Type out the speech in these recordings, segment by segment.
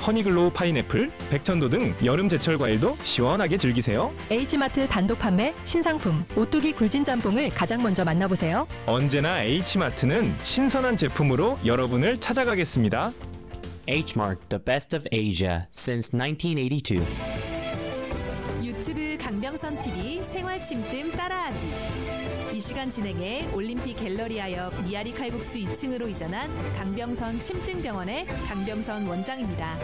허니글로우 파인애플, 백천도 등 여름 제철 과일도 시원하게 즐기세요. H마트 단독 판매 신상품 오뚜기 굴진 짬뽕을 가장 먼저 만나보세요. 언제나 H마트는 신선한 제품으로 여러분을 찾아가겠습니다. H-Mart, the best of Asia since 1982. 유튜브 강병선 TV 생활 침뜸 따라하기. 이 시간 진행해 올림픽 갤러리아 옆 미아리 칼국수 2층으로 이전한 강병선 침뜸병원의 강병선 원장입니다.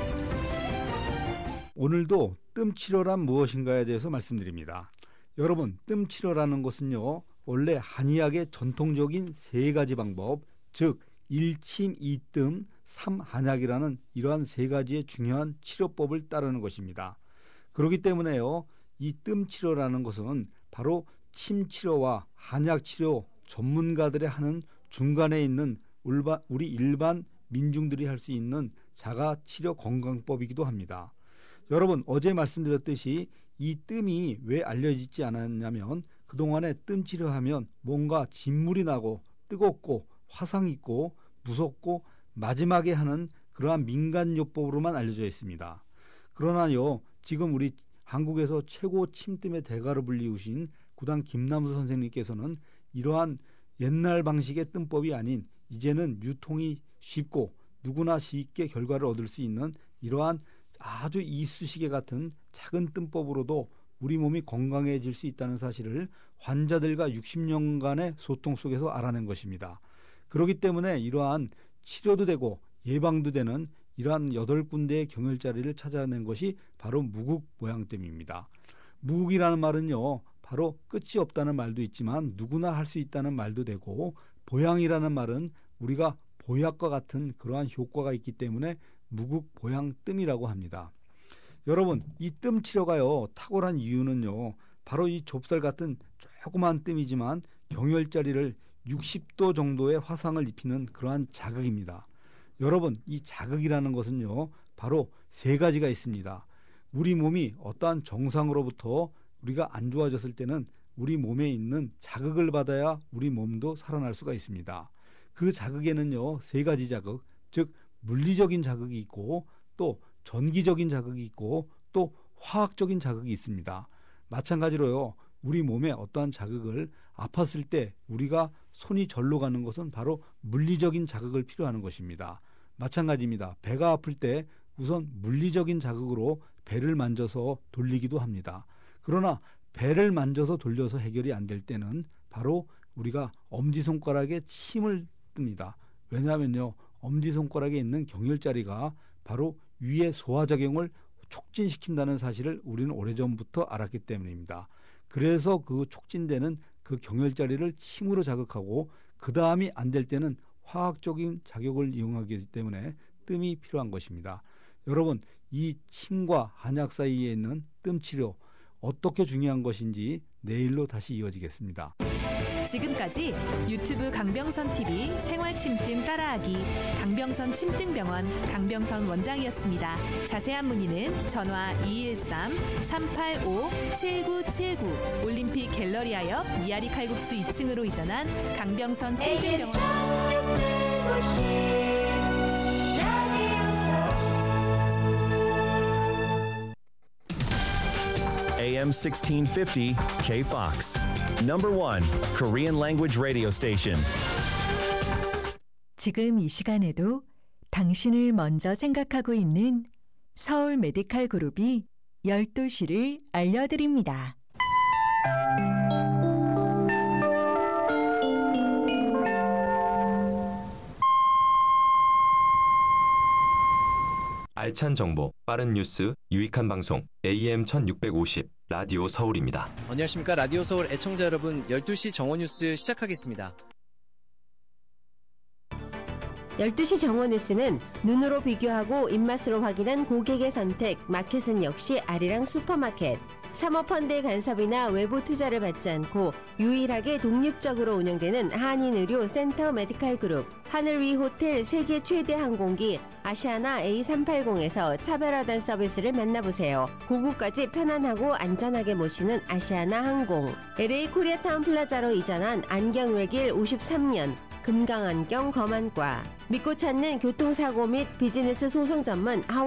오늘도 뜸치료란 무엇인가에 대해서 말씀드립니다. 여러분, 뜸치료라는 것은요, 원래 한의학의 전통적인 세 가지 방법, 즉 1침, 2뜸, 3한약이라는 이러한 세 가지의 중요한 치료법을 따르는 것입니다. 그렇기 때문에요, 이 뜸치료라는 것은 바로 침치료와 한약치료 전문가들이 하는 중간에 있는 우리 일반 민중들이 할 수 있는 자가치료 건강법이기도 합니다. 여러분, 어제 말씀드렸듯이 이 뜸이 왜 알려지지 않았냐면 그동안에 뜸치료하면 뭔가 진물이 나고 뜨겁고 화상 있고 무섭고 마지막에 하는 그러한 민간요법으로만 알려져 있습니다. 그러나요, 지금 우리 한국에서 최고 침뜸의 대가로 불리우신 구단 김남수 선생님께서는 이러한 옛날 방식의 뜸법이 아닌 이제는 유통이 쉽고 누구나 쉽게 결과를 얻을 수 있는 이러한 아주 이쑤시개 같은 작은 뜸법으로도 우리 몸이 건강해질 수 있다는 사실을 환자들과 60년간의 소통 속에서 알아낸 것입니다. 그렇기 때문에 이러한 치료도 되고 예방도 되는 이러한 8군데의 경혈자리를 찾아낸 것이 바로 무국 보양댐입니다. 무국이라는 말은요, 바로 끝이 없다는 말도 있지만 누구나 할 수 있다는 말도 되고, 보양이라는 말은 우리가 보약과 같은 그러한 효과가 있기 때문에 무국 보양 뜸이라고 합니다. 여러분, 이 뜸 치료가요, 탁월한 이유는요, 바로 이 좁쌀 같은 조그만 뜸이지만 경혈자리를 60도 정도의 화상을 입히는 그러한 자극입니다. 여러분, 이 자극이라는 것은요, 바로 세 가지가 있습니다. 우리 몸이 어떠한 정상으로부터 우리가 안 좋아졌을 때는 우리 몸에 있는 자극을 받아야 우리 몸도 살아날 수가 있습니다. 그 자극에는요, 세 가지 자극, 즉 물리적인 자극이 있고 또 전기적인 자극이 있고 또 화학적인 자극이 있습니다. 마찬가지로요, 우리 몸에 어떠한 자극을 아팠을 때 우리가 손이 절로 가는 것은 바로 물리적인 자극을 필요하는 것입니다. 마찬가지입니다. 배가 아플 때 우선 물리적인 자극으로 배를 만져서 돌리기도 합니다. 그러나 배를 만져서 돌려서 해결이 안 될 때는 바로 우리가 엄지손가락에 침을 뜹니다. 왜냐하면요, 엄지손가락에 있는 경혈자리가 바로 위의 소화작용을 촉진시킨다는 사실을 우리는 오래전부터 알았기 때문입니다. 그래서 그 촉진되는 그 경혈자리를 침으로 자극하고 그 다음이 안 될 때는 화학적인 작용을 이용하기 때문에 뜸이 필요한 것입니다. 여러분, 이 침과 한약 사이에 있는 뜸치료 어떻게 중요한 것인지 내일로 다시 이어지겠습니다. 지금까지 유튜브 강병선 TV 생활 침뜸 따라하기 강병선 침뜸병원 강병선 원장이었습니다. 자세한 문의는 전화 213-385-7979 올림픽 갤러리아 옆 미아리 칼국수 2층으로 이전한 강병선 침뜸병원. AM 1650 KFOX. Number 1 Korean language radio station. 지금 이 시간에도 당신을 먼저 생각하고 있는 서울 메디칼 그룹이 12시를 알려드립니다. 알찬 정보, 빠른 뉴스, 유익한 방송 AM 1650 라디오 서울입니다. 안녕하십니까. 라디오 서울 애청자 여러분, 12시 정오뉴스 시작하겠습니다. 12시 정오뉴스는 눈으로 비교하고 입맛으로 확인한 고객의 선택, 마켓은 역시 아리랑 슈퍼마켓. 사모펀드의 간섭이나 외부 투자를 받지 않고 유일하게 독립적으로 운영되는 한인의료 센터 메디칼 그룹, 하늘 위 호텔 세계 최대 항공기 아시아나 A380에서 차별화된 서비스를 만나보세요. 고국까지 편안하고 안전하게 모시는 아시아나 항공, LA 코리아타운 플라자로 이전한 안경외길 53년, 금강안경 검안과, 믿고 찾는 교통사고 및 비즈니스 소송 전문